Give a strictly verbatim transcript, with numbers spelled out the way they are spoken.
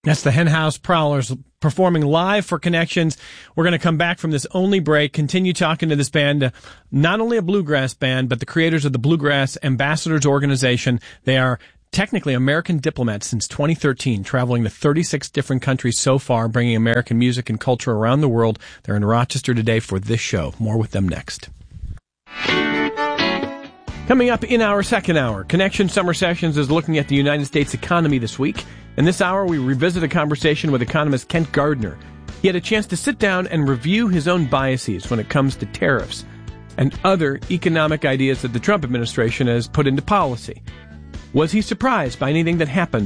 That's the Henhouse Prowlers performing live for Connections. We're going to come back from this only break, continue talking to this band, uh, not only a bluegrass band, but the creators of the Bluegrass Ambassadors Organization. They are technically American diplomats since twenty thirteen, traveling to thirty-six different countries so far, bringing American music and culture around the world. They're in Rochester today for this show. More with them next. Coming up in our second hour, Connection Summer Sessions is looking at the United States economy this week. In this hour, we revisit a conversation with economist Kent Gardner. He had a chance to sit down and review his own biases when it comes to tariffs and other economic ideas that the Trump administration has put into policy. Was he surprised by anything that happened